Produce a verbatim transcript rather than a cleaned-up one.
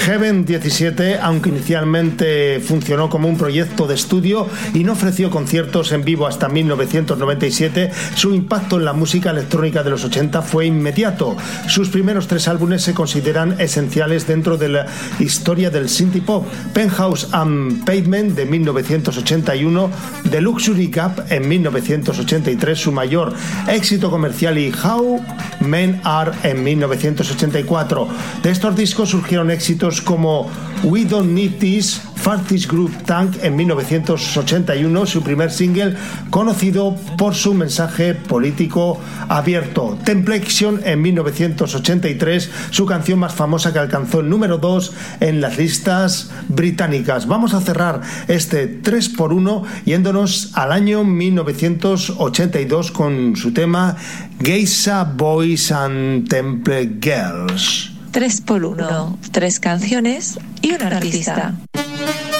Heaven diecisiete, aunque inicialmente funcionó como un proyecto de estudio y no ofreció conciertos en vivo hasta mil novecientos noventa y siete, su impacto en la música electrónica de los ochenta fue inmediato. Sus primeros tres álbumes se consideran esenciales dentro de la historia del synthpop: Penthouse and Pavement de mil novecientos ochenta y uno, The Luxury Gap en mil novecientos ochenta y tres, su mayor éxito comercial, y How Men Are en mil novecientos ochenta y cuatro. De estos discos surgieron éxitos como We Don't Need This, Fartis Group Tank en mil novecientos ochenta y uno, su primer single, conocido por su mensaje político abierto; Temptation en mil novecientos ochenta y tres, su canción más famosa que alcanzó el número dos en las listas británicas. Vamos a cerrar este tres por uno yéndonos al año mil novecientos ochenta y dos con su tema Geisha Boys and Temple Girls. tres por uno, tres canciones y un artista.